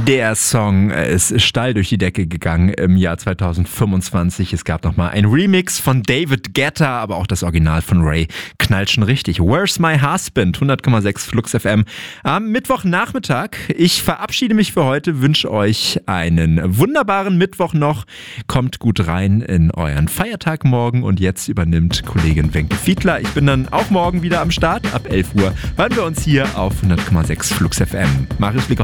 Der Song ist steil durch die Decke gegangen im Jahr 2025. Es gab nochmal ein Remix von David Guetta, aber auch das Original von Ray knallt schon richtig. Where's My Husband? 100,6 Flux FM am Mittwochnachmittag. Ich verabschiede mich für heute, wünsche euch einen wunderbaren Mittwoch noch. Kommt gut rein in euren Feiertag morgen und jetzt übernimmt Kollegin Wenke Fiedler. Ich bin dann auch morgen wieder am Start. Ab 11 Uhr hören wir uns hier auf 100,6 Flux FM. Marius Blick